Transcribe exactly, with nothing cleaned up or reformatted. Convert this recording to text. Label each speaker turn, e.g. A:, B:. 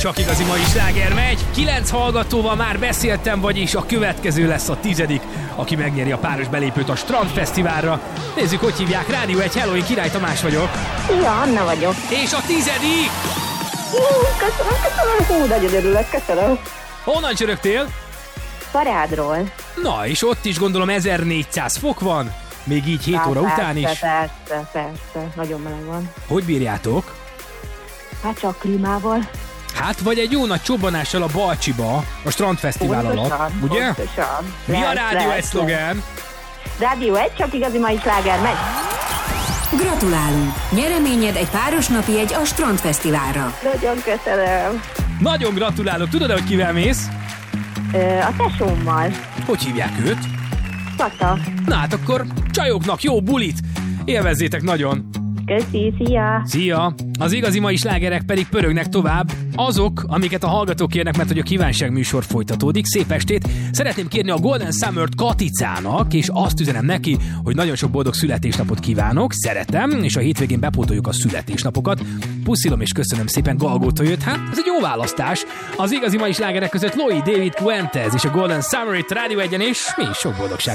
A: Csak igazi mai sláger megy. Kilenc hallgatóval már beszéltem, vagyis a következő lesz a tizedik, aki megnyeri a páros belépőt a Strandfesztiválra. Nézzük, hogy hívják. Rádió egy, hello, én Király Tamás vagyok.
B: Ja, Anna vagyok.
A: És a tizedik!
B: Hú, köszönöm, köszönöm, hú, nagyon örülök, köszönöm.
A: Honnan csörögtél?
B: Parádról.
A: Na, és ott is gondolom ezernégyszáz fok van, még így hét óra
B: persze,
A: után is.
B: Persze, persze, nagyon meleg van.
A: Hogy bírjátok?
B: Hát csak klímával.
A: Hát vagy egy jó nagy csobbanással a Balcsiba, a Strandfesztivál alatt, ugye?
B: Pontosan.
A: Mi a
B: Lesz,
A: Rádió
B: lesz,
A: egy szlogán?
B: Rádió egy, csak igazi mai sláger megy.
C: Gratulálunk! Nyereményed egy páros napi jegy a Strandfesztiválra.
B: Nagyon köszönöm.
A: Nagyon gratulálok. Tudod, hogy kivel mész?
B: Ö, a tesómmal.
A: Hogy hívják őt?
B: Kata.
A: Na hát akkor csajoknak jó bulit! Élvezzétek nagyon!
B: Köszi, szia!
A: Szia! Az igazi mai slágerek pedig pörögnek tovább. Azok, amiket a hallgatók kérnek, mert hogy a kívánság műsor folytatódik. Szép estét! Szeretném kérni a Golden Summer-t Katicának, és azt üzenem neki, hogy nagyon sok boldog születésnapot kívánok, szeretem, és a hétvégén bepótoljuk a születésnapokat. Puszilom és köszönöm szépen, Galgóta jött. Hát, ez egy jó választás. Az igazi mai slágerek között Loi, David Fuentes és a Golden Summer itt Rádió egyen, és mi is sok boldogság.